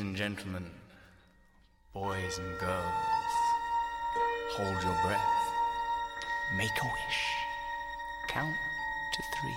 and gentlemen, boys and girls, hold your breath, make a wish, count to 3.